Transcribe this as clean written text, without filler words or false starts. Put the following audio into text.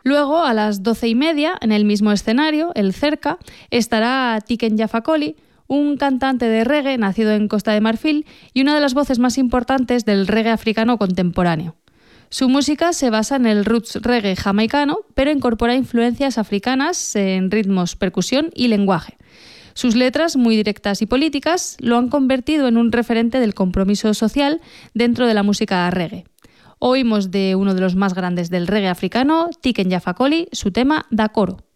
Luego, a las 12:30, en el mismo escenario, el Cerca, estará Tiken Jah Fakoly, un cantante de reggae nacido en Costa de Marfil y una de las voces más importantes del reggae africano contemporáneo. Su música se basa en el roots reggae jamaicano, pero incorpora influencias africanas en ritmos, percusión y lenguaje. Sus letras, muy directas y políticas, lo han convertido en un referente del compromiso social dentro de la música reggae. Oímos de uno de los más grandes del reggae africano, Tiken Jah Fakoly, su tema Dakoro.